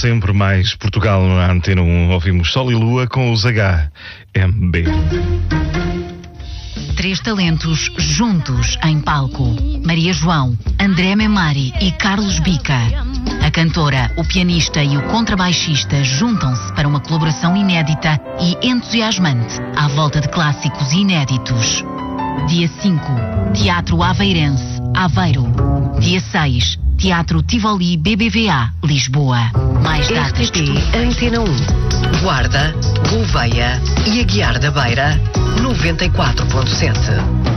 sempre mais Portugal na Antena 1. Ouvimos Sol e Lua com os HMB. 3 talentos juntos em palco. Maria João, André Memari e Carlos Bica. A cantora, o pianista e o contrabaixista juntam-se para uma colaboração inédita e entusiasmante à volta de clássicos inéditos. Dia 5, Teatro Aveirense, Aveiro. Dia 6, Teatro Tivoli BBVA, Lisboa. Mais datas RTP Antena 1, Guarda, Gouveia e Aguiar da Beira, 94.7.